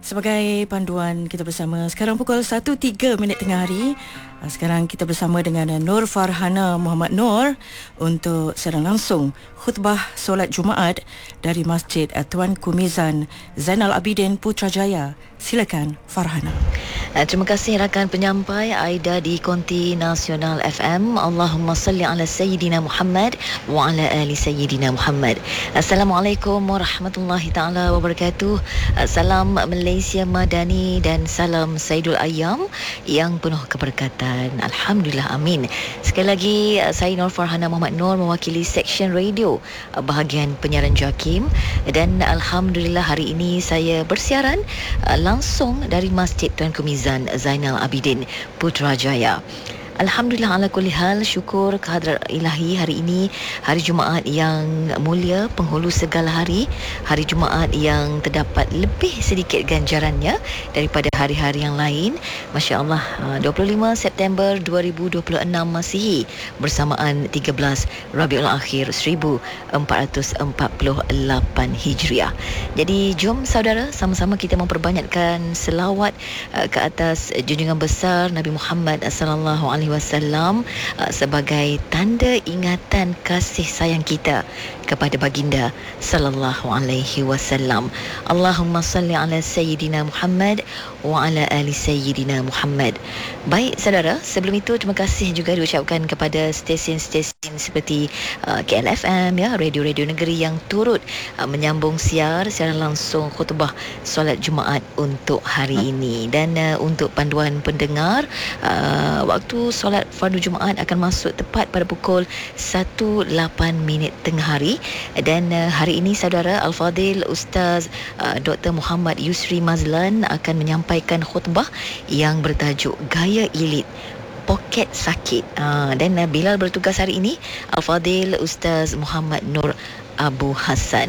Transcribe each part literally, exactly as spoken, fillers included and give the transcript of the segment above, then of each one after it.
Sebagai panduan kita bersama sekarang pukul satu tiga minit tengah hari. Sekarang kita bersama dengan Nur Farhana Muhammad Nur untuk secara langsung khutbah solat Jumaat dari Masjid Tuanku Mizan Zainal Abidin Putrajaya. Silakan Farhana. Terima kasih rakan penyampai Aida di Konti Nasional F M. Allahumma salli ala Sayyidina Muhammad wa ala ali Sayyidina Muhammad. Assalamualaikum warahmatullahi taala wabarakatuh. Salam Malaysia Madani dan salam Saidul Ayyam yang penuh keberkatan. Alhamdulillah, amin. Sekali lagi saya Nur Farhana Muhammad Nur mewakili Seksyen Radio bahagian penyiaran JAKIM, dan alhamdulillah hari ini saya bersiaran langsung dari Masjid Tuanku Mizan Zainal Abidin Putrajaya. Alhamdulillah ala kulli hal, syukur kehadrat ilahi. Hari ini hari Jumaat yang mulia, penghulu segala hari, hari Jumaat yang terdapat lebih sedikit ganjarannya daripada hari-hari yang lain. Masya Allah, dua puluh lima September dua ribu dua puluh enam Masihi bersamaan tiga belas Rabiul Akhir seribu empat ratus empat puluh lapan Hijriah. Jadi jom saudara, sama-sama kita memperbanyakkan selawat uh, ke atas junjungan besar Nabi Muhammad sallallahu alaihi wasallam uh, sebagai tanda ingatan kasih sayang kita kepada baginda sallallahu alaihi wasallam. Allahumma salli ala Sayyidina Muhammad wa ala ali Sayyidina Muhammad. Baik saudara, sebelum itu terima kasih juga diucapkan kepada stesen-stesen seperti uh, K L F M, ya, radio-radio negeri yang turut uh, menyambung siar secara langsung khutbah solat Jumaat untuk hari ini. Dan uh, untuk panduan pendengar, uh, waktu solat fardu Jumaat akan masuk tepat pada pukul satu lapan minit tengah hari. Dan uh, hari ini saudara Al-Fadil Ustaz uh, Doktor Muhammad Yusri Mazlan akan menyampaikan khutbah yang bertajuk Gaya Elit Poket Sakit. Uh, dan uh, Bilal bertugas hari ini Al-Fadil Ustaz Muhammad Nur Abu Hassan.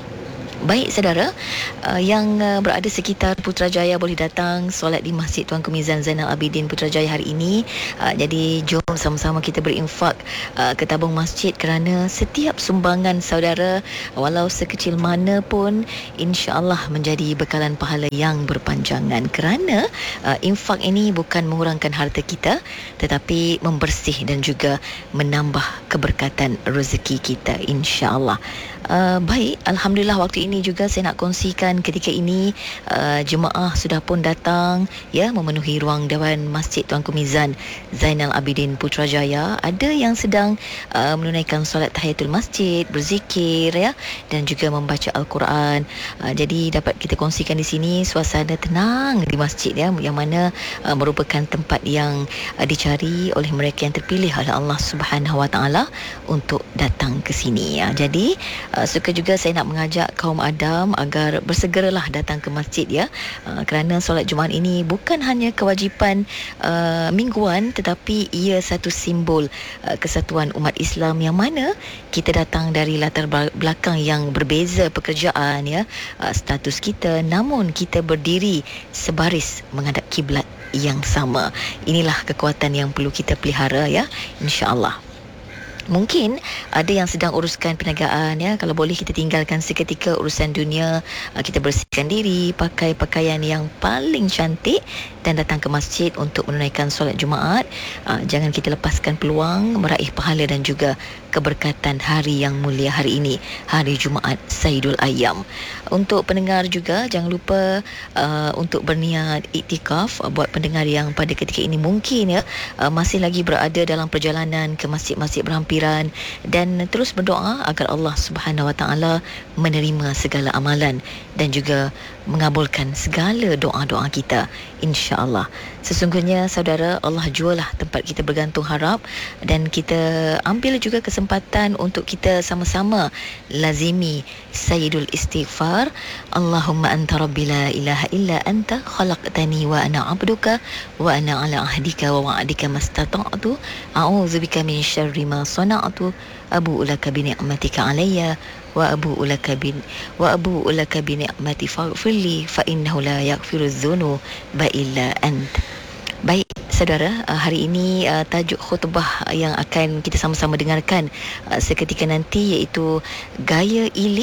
Baik saudara, uh, yang uh, berada sekitar Putrajaya boleh datang solat di Masjid Tuanku Mizan Zainal Abidin Putrajaya hari ini. Uh, jadi jom sama-sama kita berinfak uh, ke tabung masjid, kerana setiap sumbangan saudara walau sekecil mana pun insya-Allah menjadi bekalan pahala yang berpanjangan. Kerana uh, infak ini bukan mengurangkan harta kita, tetapi membersih dan juga menambah keberkatan rezeki kita insya-Allah. Uh, baik, alhamdulillah waktu ini juga saya nak kongsikan ketika ini uh, jemaah sudah pun datang, ya, memenuhi ruang Dewan Masjid Tuanku Mizan Zainal Abidin Putrajaya. Ada yang sedang uh, menunaikan solat tahiyatul masjid, berzikir, ya, dan juga membaca Al-Quran. Uh, jadi dapat kita kongsikan di sini suasana tenang di masjid, ya, yang mana uh, merupakan tempat yang uh, dicari oleh mereka yang terpilih oleh Allah Subhanahu Wa Taala untuk datang ke sini, ya. Jadi Uh, suka juga saya nak mengajak kaum Adam agar bersegeralah datang ke masjid, ya, uh, kerana solat Jumaat ini bukan hanya kewajipan uh, mingguan, tetapi ia satu simbol uh, kesatuan umat Islam, yang mana kita datang dari latar belakang yang berbeza pekerjaan, ya, uh, status kita, namun kita berdiri sebaris menghadap kiblat yang sama. Inilah kekuatan yang perlu kita pelihara, ya, insya-Allah. Mungkin ada yang sedang uruskan perniagaan, ya, kalau boleh kita tinggalkan seketika urusan dunia, kita bersihkan diri, pakai pakaian yang paling cantik dan datang ke masjid untuk menunaikan solat Jumaat. Jangan kita lepaskan peluang meraih pahala dan juga keberkatan hari yang mulia hari ini, hari Jumaat Saidul Ayyam. Untuk pendengar juga jangan lupa uh, untuk berniat iktikaf. Uh, buat pendengar yang pada ketika ini mungkin, ya, uh, masih lagi berada dalam perjalanan ke masjid-masjid berhampiran, dan terus berdoa agar Allah Subhanahu Wa Taala menerima segala amalan dan juga mengabulkan segala doa-doa kita insya-Allah. Sesungguhnya saudara, Allah jualah tempat kita bergantung harap, dan kita ambil juga kesempatan untuk kita sama-sama lazimi sayyidul istighfar. Allahumma anta rabbi la ilaha illa anta khalaqtani wa ana 'abduka wa ana 'ala ahdika wa wa'dika mastata'tu a'udzubika min syarri ma sana'tu abu'u laka bi ni'matika 'alayya wa abu'u laka bi wa abu'u laka bi ni'mati faghfirli fa innahu la yaghfiru dzunuba illa ant. Baik saudara, hari ini uh, tajuk khutbah yang akan kita sama-sama dengarkan uh, seketika nanti iaitu Gaya Elit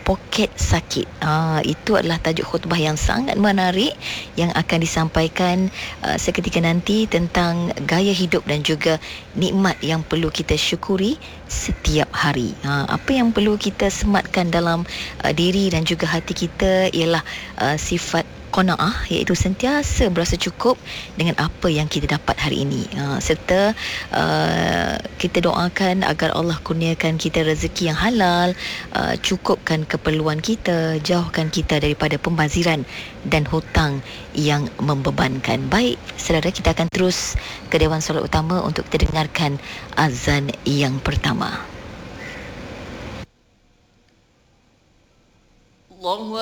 poket sakit. Ah, itu adalah tajuk khutbah yang sangat menarik yang akan disampaikan uh, seketika nanti tentang gaya hidup dan juga nikmat yang perlu kita syukuri setiap hari. Ha, apa yang perlu kita sematkan dalam uh, diri dan juga hati kita ialah uh, sifat qanaah, iaitu sentiasa berasa cukup dengan apa yang kita dapat hari ini. Uh, serta uh, kita doakan agar Allah kurniakan kita rezeki yang halal, uh, cukupkan keperluan kita, jauhkan kita daripada pembaziran dan hutang yang membebankan. Baik, saudara, kita akan terus ke Dewan Solat Utama untuk kita dengarkan azan yang pertama.